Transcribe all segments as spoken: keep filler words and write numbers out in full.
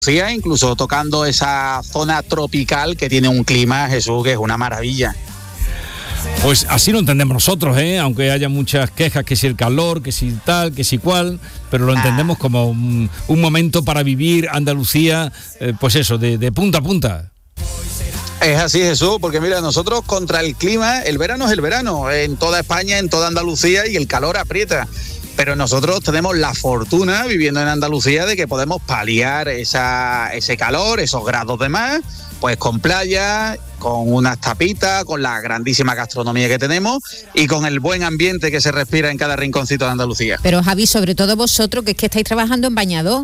Andalucía, incluso tocando esa zona tropical que tiene un clima, Jesús, que es una maravilla. Pues así lo entendemos nosotros, ¿eh? Aunque haya muchas quejas, que si el calor, que si tal, que si cual, pero lo entendemos como un, un momento para vivir Andalucía, eh, pues eso, de, de punta a punta. Es así, Jesús, porque mira, nosotros contra el clima, el verano es el verano, en toda España, en toda Andalucía, y el calor aprieta. Pero nosotros tenemos la fortuna, viviendo en Andalucía, de que podemos paliar esa, ese calor, esos grados de más, pues con playa, con unas tapitas, con la grandísima gastronomía que tenemos y con el buen ambiente que se respira en cada rinconcito de Andalucía. Pero Javi, sobre todo vosotros, que es que estáis trabajando en bañador.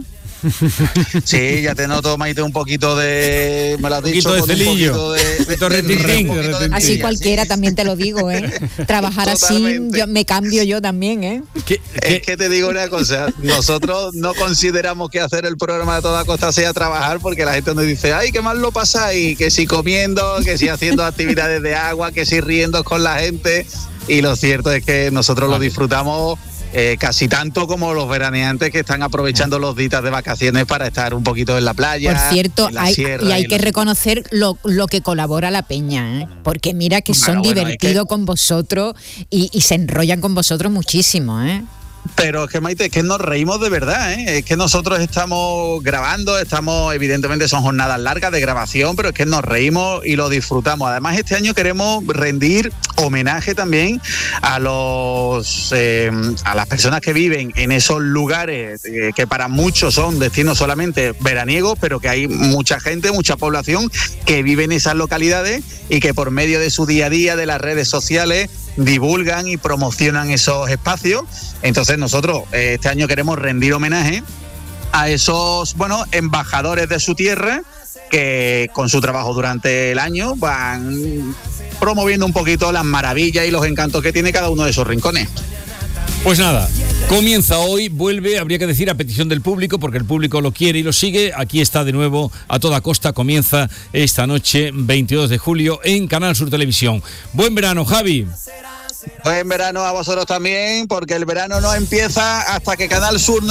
Sí, ya te noto, Maite, un poquito de... Me lo has dicho, un con un poquito de... de, de, de, de así cualquiera, sí. También te lo digo, ¿eh? Trabajar Totalmente. Así, yo, me cambio yo también, ¿eh? ¿Qué, qué? Es que te digo una cosa, nosotros no consideramos que hacer el programa de Toda Costa sea trabajar, porque la gente nos dice, ay, qué mal lo pasáis, que si comiendo, que si haciendo actividades de agua, que si riendo con la gente, y lo cierto es que nosotros lo disfrutamos Eh, casi tanto como los veraneantes que están aprovechando los días de vacaciones para estar un poquito en la playa. Por cierto, en la hay, sierra, y hay y que los... reconocer lo, lo que colabora la peña, ¿eh? Porque mira que son bueno, bueno, divertidos es que... con vosotros y, y se enrollan con vosotros muchísimo, ¿eh? Pero es que, Maite, es que nos reímos de verdad, ¿eh? Es que nosotros estamos grabando, estamos, evidentemente son jornadas largas de grabación, pero es que nos reímos y lo disfrutamos. Además, este año queremos rendir homenaje también a los eh, a las personas que viven en esos lugares eh, que para muchos son destinos solamente veraniegos, pero que hay mucha gente, mucha población que vive en esas localidades y que por medio de su día a día, de las redes sociales, divulgan y promocionan esos espacios. Entonces nosotros eh, este año queremos rendir homenaje a esos, bueno, embajadores de su tierra que con su trabajo durante el año van promoviendo un poquito las maravillas y los encantos que tiene cada uno de esos rincones. Pues nada, comienza hoy, vuelve, habría que decir a petición del público, porque el público lo quiere y lo sigue. Aquí está de nuevo A Toda Costa, comienza esta noche, veintidós de julio, en Canal Sur Televisión. Buen verano, Javi. Buen verano a vosotros también, porque el verano no empieza hasta que Canal Sur